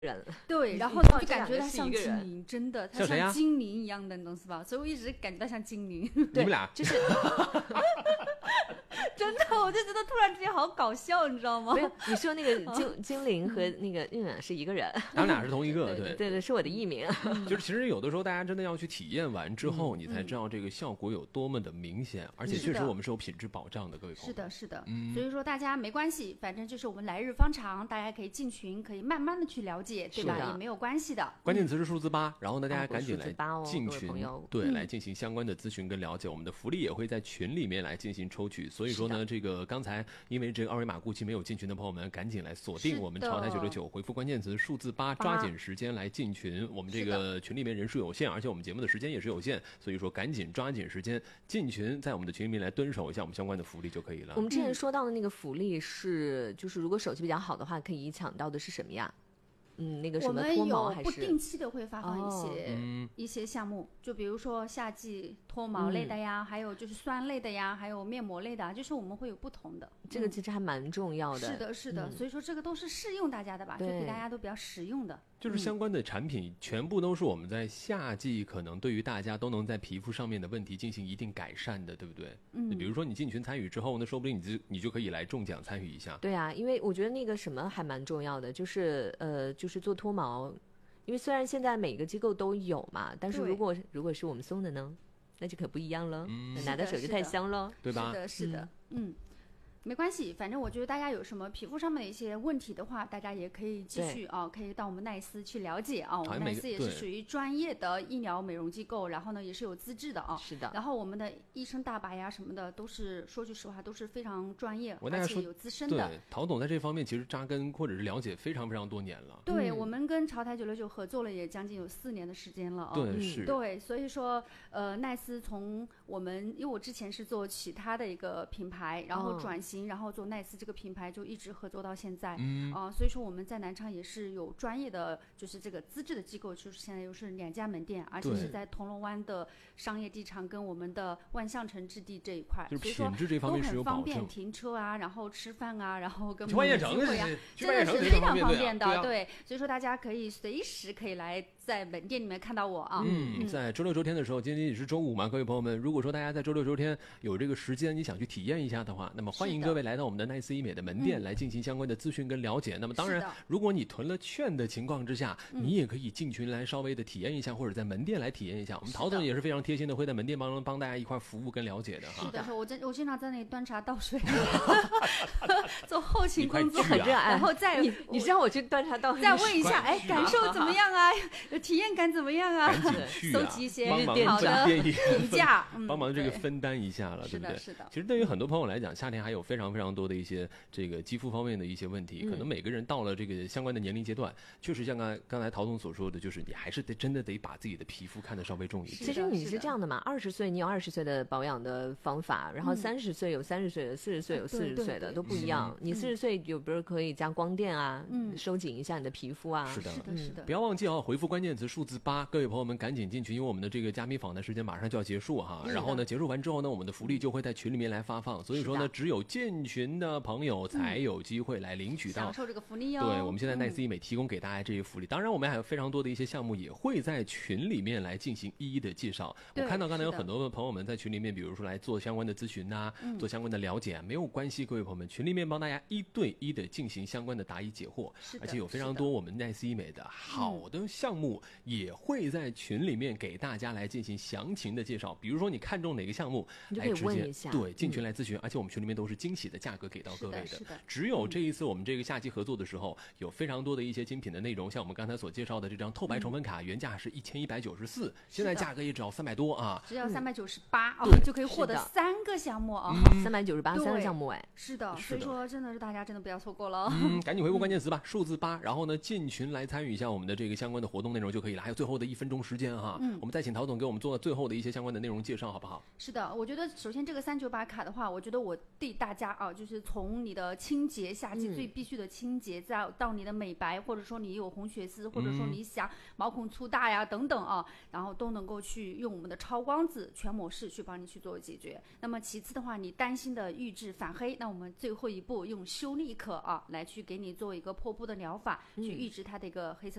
人， 对，然后你知道就感觉他像这两个是一个人精灵，真的，他像谁呀像精灵一样的，你懂是吧？所以我一直感觉他像精灵， 你们俩就是真的，我就觉得突然之间好搞笑，你知道吗没？有你说那个精灵和那个是一个人， 咱们俩是同一个， 对对。 对对，是我的艺名。 就是其实有的时候大家真的要去体验完之后，你才知道这个效果有多么的明显，而且确实我们是有品质保障的，各位朋友。 是的，是的， 嗯所以说大家没关系，反正就是我们来日方长，大家可以进群，可以慢慢的去了解，对吧？ 是的也没有关系的。 关键词是数字8，然后呢，大家赶紧来数字8哦各位进群朋友， 对，来进行相关的咨询跟了解。我们的福利也会在群里面来进行抽取，所以说呢，这个刚才因为这个二维码过期没有进群的朋友们，赶紧来锁定我们是的潮台969，回复关键词数字8，抓紧时间来进群。我们这个群里面人数有限，而且我们节目的时间也是有限，所以说赶紧抓紧时间进群，在我们的群里面来蹲守一下我们相关的福利就可以了我。们之前说到的那个福利是，就是如果手气比较好的话，可以抢到的是什么呀？那个我什么们有脱毛还是不定期的会发放嗯一些项目，就比如说夏季脱毛类的呀，还有就是酸类的呀，还有面膜类的啊，就是我们会有不同的。 这个其实还蛮重要的。 是的，是的，所以说这个都是适用大家的吧，就对给大家都比较实用的。 就是相关的产品全部都是我们在夏季可能对于大家都能在皮肤上面的问题进行一定改善的，对不对？比如说你进群参与之后呢，说不定你就可以来中奖参与一下。 对啊，因为我觉得那个什么还蛮重要的，就是做脱毛，因为虽然现在每个机构都有嘛，但是对如果是我们送的呢，那就可不一样了，拿到手就太香了。 对吧？ 是的，是的，没关系，反正我觉得大家有什么皮肤上面的一些问题的话，大家也可以继续啊，可以到我们奈斯去了解啊。我们奈斯也是属于专业的医疗美容机构，然后呢也是有资质的啊。 是的。 然后我们的医生大白呀什么的，都是说句实话都是非常专业， 我大家说而且有资深的。 对，陶总在这方面其实扎根或者是了解非常非常多年了。 对，我们跟潮台969合作了也将近有4年的时间了啊。 对，是。 对，所以说奈斯从我们，因为我之前是做其他的一个品牌，然后转型，然后做奈斯这个品牌就一直合作到现在。所以说我们在南昌也是有专业的，就是这个资质的机构，就是现在又是2家门店，而且是在铜锣湾的商业地产跟我们的万象城置地这一块， 就是品质这方面是有保证， 都很方便停车啊，然后吃饭啊，然后跟去万象城会啊， 真的是非常方便的。 对， 所以说大家可以随时可以来在门店里面看到我啊。 在周六周天的时候，今天也是周五嘛，各位朋友们，如果说大家在周六周天有这个时间，你想去体验一下的话，那么欢迎各位来到我们的奈斯医美的门店来进行相关的咨询跟了解。那么当然，如果你囤了券的情况之下，你也可以进群来稍微的体验一下，或者在门店来体验一下。我们陶总也是非常贴心的，会在门店帮大家一块服务跟了解的哈。 是的，我经常在那里端茶倒水，做后勤工作， 很热爱。 然后再你让我去端茶倒水， 再问一下，哎，感受怎么样啊？体验感怎么样啊？搜集一些好的评价， 帮忙这个分担一下了，对不对？ 是的。 其实对于很多朋友来讲，夏天还有非常非常多的一些这个肌肤方面的一些问题，可能每个人到了这个相关的年龄阶段，确实像刚才陶总所说的，就是你还是真的得把自己的皮肤看得稍微重一点。 其实你是这样的嘛，20岁你有20岁的保养的方法，然后30岁有30岁的，40岁有40岁的，都不一样。你40岁有比如可以加光电啊，收紧一下你的皮肤啊。 是的， 是的。 不要忘记啊，回复关键词数字8，各位朋友们赶紧进群，因为我们的这个嘉宾访谈时间马上就要结束哈。然后呢，结束完之后呢，我们的福利就会在群里面来发放，所以说呢，只有进群的朋友才有机会来领取到享受这个福利哦。 对，我们现在奈斯医美提供给大家这些福利，当然我们还有非常多的一些项目也会在群里面来进行一一的介绍。我看到刚才有很多的朋友们在群里面，比如说来做相关的咨询呐，做相关的了解，没有关系，各位朋友们，群里面帮大家1对1的进行相关的答疑解惑，而且有非常多我们奈斯医美的好的项目也会在群里面给大家来进行详情的介绍。比如说你看中哪个项目，来直接对进群来咨询，而且我们群里面都是惊喜的价格给到各位的。只有这一次我们这个夏季合作的时候，有非常多的一些精品的内容，像我们刚才所介绍的这张透白宠粉卡，原价是1194，现在价格也只要300多啊， 只要398就可以获得3个项目啊 ，398 3个项目哎， 是的，所以说真的是大家真的不要错过了， 赶紧回复关键词吧，数字8，然后呢进群来参与一下我们的这个相关的活动内容。 容就可以了，还有最后的1分钟时间哈，我们再请陶总给我们做最后的一些相关的内容介绍好不好？ 是的，我觉得首先这个398卡的话，我觉得我对大家啊，就是从你的清洁，夏季最必须的清洁，再到你的美白，或者说你有红血丝，或者说你想毛孔粗大呀等等啊，然后都能够去用我们的超光子全模式去帮你去做解决。那么其次的话，你担心的预制反黑，那我们最后一步用修丽可啊来去给你做一个破布的疗法，去预制它的一个黑色